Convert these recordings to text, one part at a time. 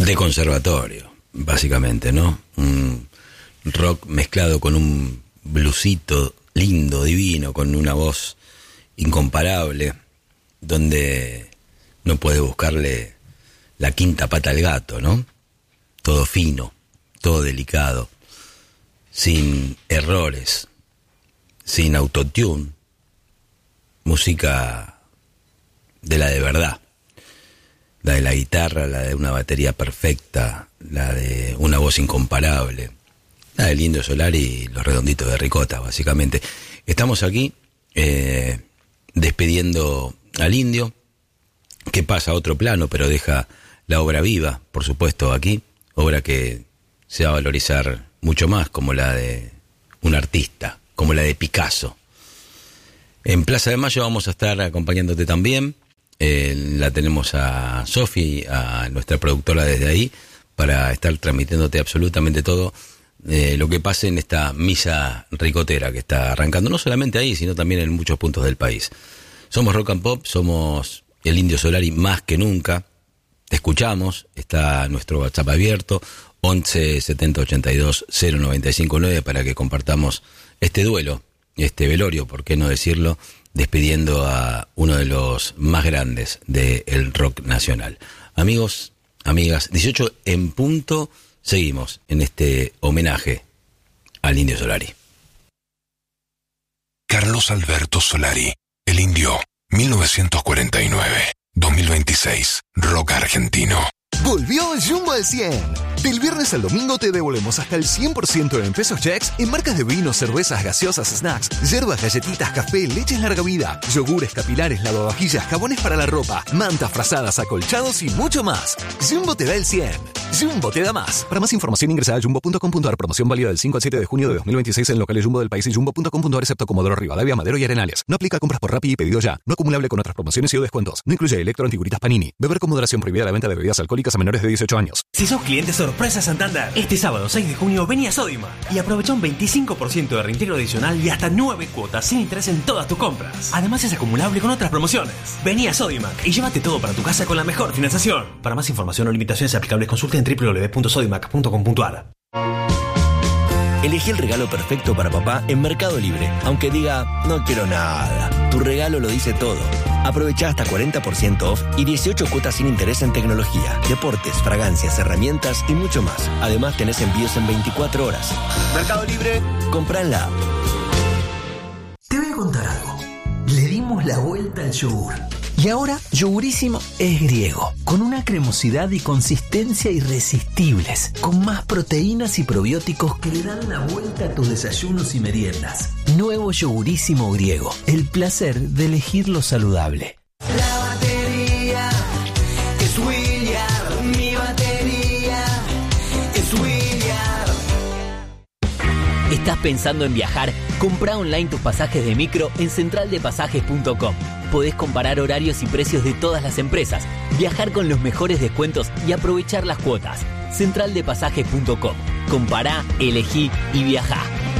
de conservatorio, básicamente, ¿no? Un rock mezclado con un bluesito lindo, divino, con una voz incomparable, donde no puede buscarle la quinta pata al gato, ¿no? Todo fino, todo delicado, sin errores, sin autotune, música de la de verdad, la de la guitarra, la de una batería perfecta, la de una voz incomparable, la del Indio Solari y los Redonditos de Ricota, básicamente. Estamos aquí despidiendo al Indio, que pasa a otro plano, pero deja la obra viva, por supuesto, aquí, obra que se va a valorizar mucho más como la de un artista, como la de Picasso. En Plaza de Mayo vamos a estar acompañándote también. La tenemos a Sofi, a nuestra productora desde ahí, para estar transmitiéndote absolutamente todo lo que pase en esta misa ricotera que está arrancando, no solamente ahí, sino también en muchos puntos del país. Somos Rock and Pop, somos el Indio Solari más que nunca. Te escuchamos, está nuestro WhatsApp abierto, 11 70 82 0959, para que compartamos este duelo, este velorio, por qué no decirlo, despidiendo a uno de los más grandes del rock nacional. Amigos, amigas, 18 en punto, seguimos en este homenaje al Indio Solari. Carlos Alberto Solari, el Indio, 1949-2026, rock argentino. Volvió Jumbo al 100. Del viernes al domingo te devolvemos hasta el 100% en pesos checks en marcas de vinos, cervezas, gaseosas, snacks, yerbas, galletitas, café, leches larga vida, yogures, capilares, lavavajillas, jabones para la ropa, mantas, frazadas, acolchados y mucho más. Jumbo te da el 100. Jumbo te da más. Para más información ingresa a jumbo.com.ar. Promoción válida del 5 al 7 de junio de 2026 en locales Jumbo del país y jumbo.com.ar, excepto Comodoro Rivadavia, Madero y Arenales. No aplica compras por Rappi y pedido ya. No acumulable con otras promociones y o descuentos. No incluye electro, antiguritas, Panini. Beber con moderación. Prohibida la venta de bebidas alcohólicas a menores de 18 años. Si sos cliente sorpresa Santander, este sábado 6 de junio vení a Sodimac y aprovecha un 25% de reintegro adicional y hasta 9 cuotas sin interés en todas tus compras. Además es acumulable con otras promociones. Vení a Sodimac y llévate todo para tu casa con la mejor financiación. Para más información o limitaciones aplicables, consulte en www.sodimac.com.ar. Elegí el regalo perfecto para papá en Mercado Libre, aunque diga, no quiero nada. Tu regalo lo dice todo. Aprovecha hasta 40% off y 18 cuotas sin interés en tecnología, deportes, fragancias, herramientas y mucho más. Además tenés envíos en 24 horas. Mercado Libre, compra en la app. Te voy a contar algo. Le dimos la vuelta al yogur. Y ahora, Yogurísimo es griego, con una cremosidad y consistencia irresistibles, con más proteínas y probióticos que le dan la vuelta a tus desayunos y meriendas. Nuevo Yogurísimo griego, el placer de elegir lo saludable. La batería es William, mi batería es William. ¿Estás pensando en viajar? Comprá online tus pasajes de micro en centraldepasajes.com. Podés comparar horarios y precios de todas las empresas, viajar con los mejores descuentos y aprovechar las cuotas. Centraldepasajes.com. Compará, elegí y viajá.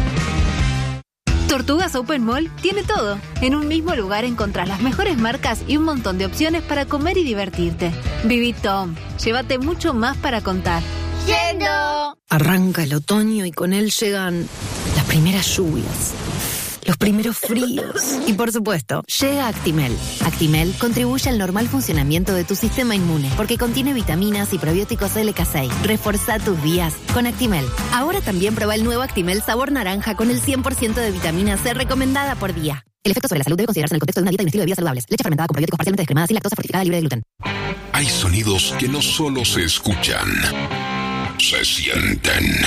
Tortugas Open Mall tiene todo. En un mismo lugar encontrás las mejores marcas y un montón de opciones para comer y divertirte. Viví Tom. Llévate mucho más para contar. ¡Yendo! Arranca el otoño y con él llegan las primeras lluvias, los primeros fríos. Y por supuesto, llega Actimel. Actimel contribuye al normal funcionamiento de tu sistema inmune porque contiene vitaminas y probióticos LK6. Reforzá tus días con Actimel. Ahora también prueba el nuevo Actimel sabor naranja con el 100% de vitamina C recomendada por día. El efecto sobre la salud debe considerarse en el contexto de una dieta y un estilo de vida saludables. Leche fermentada con probióticos parcialmente descremada, sin lactosa, fortificada, libre de gluten. Hay sonidos que no solo se escuchan, se sienten.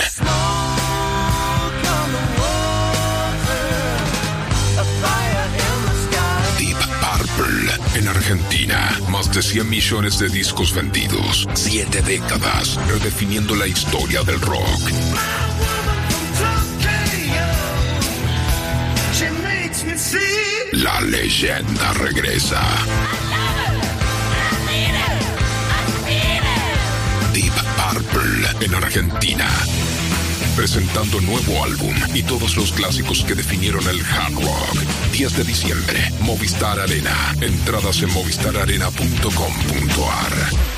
Deep Purple en Argentina. Más de 100 millones de discos vendidos. 7 décadas redefiniendo la historia del rock. La leyenda regresa. Deep Purple en Argentina. Presentando nuevo álbum y todos los clásicos que definieron el hard rock. 10 de diciembre, Movistar Arena. Entradas en movistararena.com.ar.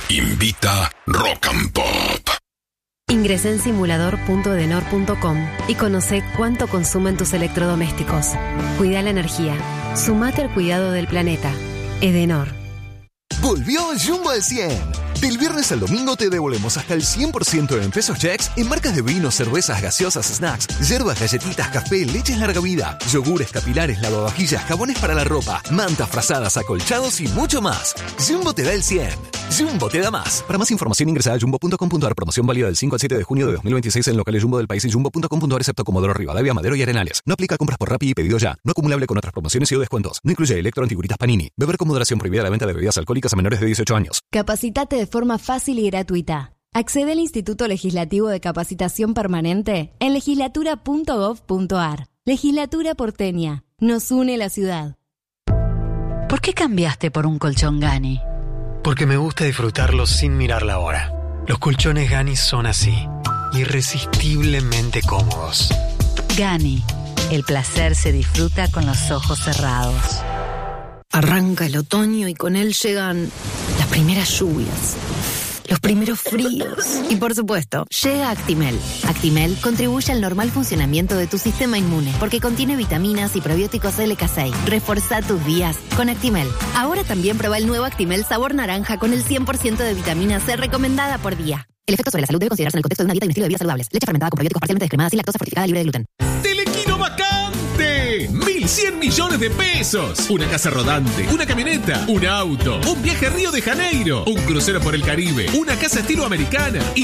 Invita Rock and Pop. Ingresá en simulador.edenor.com y conoce cuánto consumen tus electrodomésticos. Cuida la energía. Sumate al cuidado del planeta. Edenor. Volvió Jumbo al 100. Del viernes al domingo te devolvemos hasta el 100% en pesos checks en marcas de vinos, cervezas, gaseosas, snacks, yerbas, galletitas, café, leches larga vida, yogures, capilares, lavavajillas, jabones para la ropa, mantas, frazadas, acolchados y mucho más. Jumbo te da el 100. Jumbo te da más. Para más información ingresa a jumbo.com.ar. Promoción válida del 5 al 7 de junio de 2026 en locales Jumbo del país y jumbo.com.ar excepto Comodoro Rivadavia, Madero y Arenales. No aplica a compras por Rappi y pedido ya. No acumulable con otras promociones y o descuentos. No incluye electro antiguritas Panini. Beber con moderación. Prohibida la venta de bebidas alcohólicas a menores de 18 años. Capacitate de forma fácil y gratuita. Accede al Instituto Legislativo de Capacitación Permanente en legislatura.gov.ar. Legislatura porteña. Nos une la ciudad. ¿Por qué cambiaste por un colchón Gani? Porque me gusta disfrutarlo sin mirar la hora. Los colchones Gani son así, irresistiblemente cómodos. Gani, el placer se disfruta con los ojos cerrados. Arranca el otoño y con él llegan las primeras lluvias, los primeros fríos y, por supuesto, llega Actimel. Actimel contribuye al normal funcionamiento de tu sistema inmune porque contiene vitaminas y probióticos LK6. Reforzá tus días con Actimel. Ahora también prueba el nuevo Actimel sabor naranja con el 100% de vitamina C recomendada por día. El efecto sobre la salud debe considerarse en el contexto de una dieta y un estilo de vida saludables. Leche fermentada con probióticos parcialmente descremada sin lactosa fortificada libre de gluten. ¡Telequino vacante! 1.100 millones de pesos. Una casa rodante, una camioneta, un auto, un viaje a Río de Janeiro, un crucero por el Caribe, una casa estilo americana y